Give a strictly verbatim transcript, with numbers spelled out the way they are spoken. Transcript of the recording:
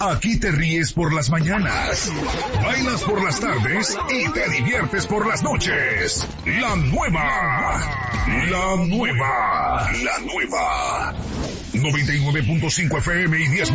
Aquí te ríes por las mañanas, bailas por las tardes y te diviertes por las noches. La nueva, la nueva, la nueva. noventa y nueve punto cinco F M y diez